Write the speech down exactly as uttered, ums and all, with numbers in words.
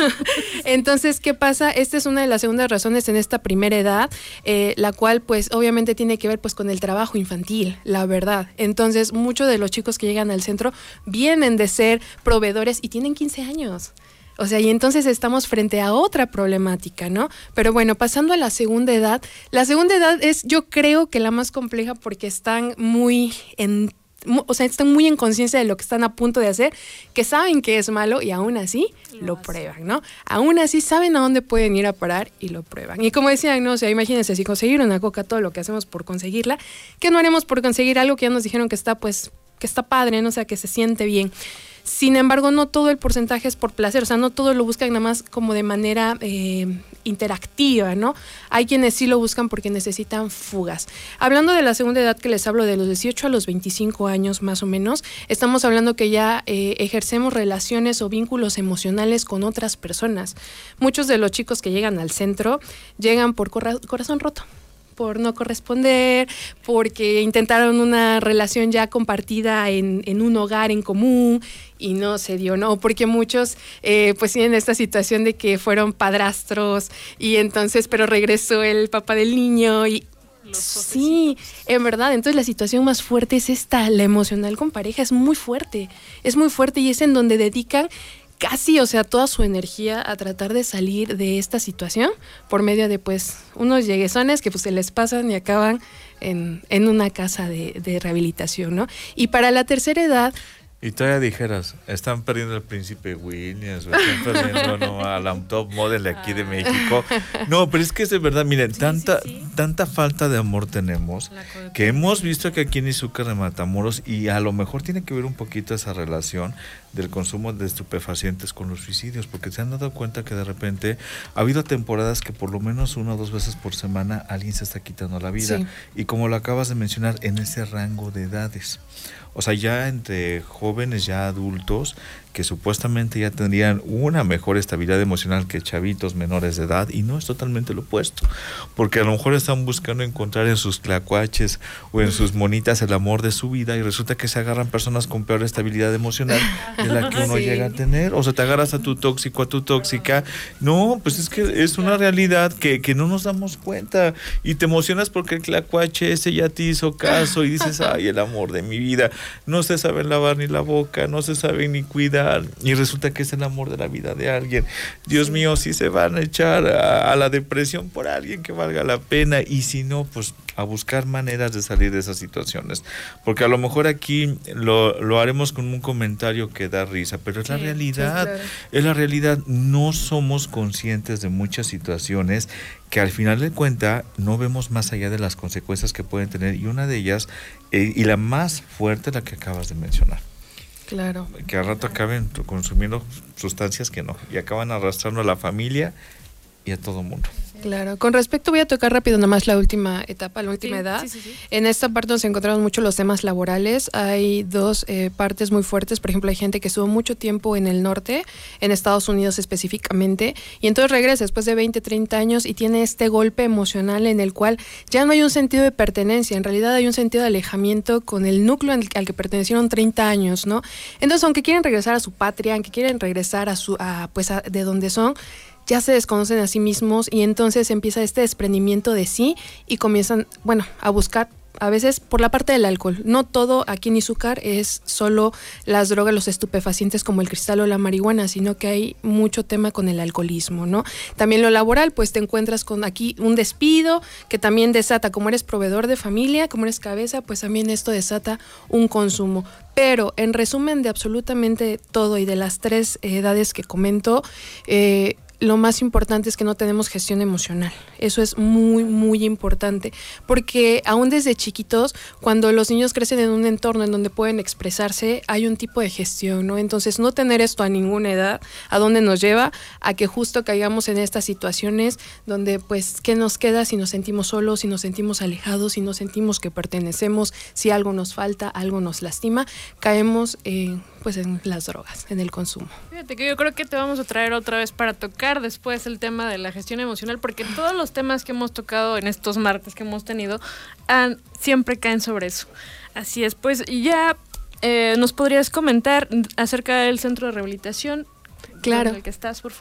Entonces, ¿qué pasa? Esta es una de las segundas razones en esta primera edad, eh, la cual pues obviamente tiene que ver pues con el trabajo infantil, la verdad. Entonces, muchos de los chicos que llegan al centro vienen de ser proveedores y tienen quince años. O sea, y entonces estamos frente a otra problemática, ¿no? Pero bueno, pasando a la segunda edad, la segunda edad es, yo creo que la más compleja porque están muy en, o sea, están muy en conciencia de lo que están a punto de hacer, que saben que es malo y aún así lo, lo prueban, ¿no? Aún así saben a dónde pueden ir a parar y lo prueban. Y como decían, ¿no? O sea, imagínense, si conseguir una coca, todo lo que hacemos por conseguirla, ¿qué no haremos por conseguir algo que ya nos dijeron que está, pues, que está padre, ¿no? O sea, que se siente bien? Sin embargo, no todo el porcentaje es por placer, o sea, no todo lo buscan nada más como de manera eh, interactiva, ¿no? Hay quienes sí lo buscan porque necesitan fugas. Hablando de la segunda edad que les hablo, de los dieciocho a los veinticinco años más o menos, estamos hablando que ya eh, ejercemos relaciones o vínculos emocionales con otras personas. Muchos de los chicos que llegan al centro llegan por cora- corazón roto, por no corresponder, porque intentaron una relación ya compartida en, en un hogar en común y no se dio, ¿no? Porque muchos eh, pues tienen esta situación de que fueron padrastros y entonces, pero regresó el papá del niño y sí, en verdad, entonces la situación más fuerte es esta, la emocional con pareja es muy fuerte, es muy fuerte y es en donde dedican casi, o sea, toda su energía a tratar de salir de esta situación por medio de, pues, unos lleguesones que pues se les pasan y acaban en, en una casa de, de rehabilitación, ¿no? Y para la tercera edad... Y todavía dijeras, están perdiendo al príncipe Williams, o están perdiendo, ¿no?, a la top model de aquí de México. No, pero es que es de verdad, miren, sí, tanta, sí, sí. tanta falta de amor tenemos, que hemos visto que aquí en Izúcar de Matamoros, y a lo mejor tiene que ver un poquito esa relación del consumo de estupefacientes con los suicidios, porque se han dado cuenta que de repente ha habido temporadas que por lo menos una o dos veces por semana alguien se está quitando la vida. Sí. Y como lo acabas de mencionar, en ese rango de edades. O sea, ya entre jóvenes, ya adultos, que supuestamente ya tendrían una mejor estabilidad emocional que chavitos menores de edad, y no, es totalmente lo opuesto, porque a lo mejor están buscando encontrar en sus tlacuaches o en sus monitas el amor de su vida, y resulta que se agarran personas con peor estabilidad emocional de la que uno sí. llega a tener. O sea, te agarras a tu tóxico, a tu tóxica. No, pues es que es una realidad que, que no nos damos cuenta, y te emocionas porque el tlacuache ese ya te hizo caso y dices, ay, el amor de mi vida. No se sabe lavar ni la boca, no se sabe ni cuidar, y resulta que es el amor de la vida de alguien. Dios sí. mío, si se van a echar a, a la depresión por alguien que valga la pena, y si no, pues a buscar maneras de salir de esas situaciones, porque a lo mejor aquí lo, lo haremos con un comentario que da risa, pero es sí, la realidad, sí, claro. es la realidad. No somos conscientes de muchas situaciones que al final de cuentas no vemos más allá de las consecuencias que pueden tener, y una de ellas, eh, y la más fuerte, la que acabas de mencionar. Claro. Que al rato acaben consumiendo sustancias que no, y acaban arrastrando a la familia y a todo mundo. Claro, con respecto, voy a tocar rápido nada más la última etapa, la última sí, edad. Sí, sí, sí. En esta parte nos encontramos mucho los temas laborales. Hay dos eh, partes muy fuertes. Por ejemplo, hay gente que estuvo mucho tiempo en el norte, en Estados Unidos específicamente, y entonces regresa después de veinte, treinta años y tiene este golpe emocional en el cual ya no hay un sentido de pertenencia. En realidad hay un sentido de alejamiento con el núcleo al que pertenecieron treinta años, ¿no? Entonces, aunque quieren regresar a su patria, aunque quieren regresar a su, a, pues a, de donde son, ya se desconocen a sí mismos, y entonces empieza este desprendimiento de sí y comienzan, bueno, a buscar a veces por la parte del alcohol. No todo aquí en Izúcar es solo las drogas, los estupefacientes como el cristal o la marihuana, sino que hay mucho tema con el alcoholismo, ¿no? También lo laboral, pues te encuentras con aquí un despido que también desata, como eres proveedor de familia, como eres cabeza, pues también esto desata un consumo. Pero en resumen de absolutamente todo y de las tres edades que comento, eh, lo más importante es que no tenemos gestión emocional. Eso es muy, muy importante, porque aún desde chiquitos, cuando los niños crecen en un entorno en donde pueden expresarse, hay un tipo de gestión, ¿no? Entonces, no tener esto a ninguna edad, ¿a dónde nos lleva? A que justo caigamos en estas situaciones donde, pues, ¿qué nos queda si nos sentimos solos, si nos sentimos alejados, si nos sentimos que pertenecemos, si algo nos falta, algo nos lastima? Caemos, eh, pues, en las drogas, en el consumo. Fíjate que yo creo que te vamos a traer otra vez para tocar después el tema de la gestión emocional, porque todos los temas que hemos tocado en estos martes que hemos tenido han, siempre caen sobre eso. Así es, pues ya eh, nos podrías comentar acerca del centro de rehabilitación. Claro. En el que estás, por favor.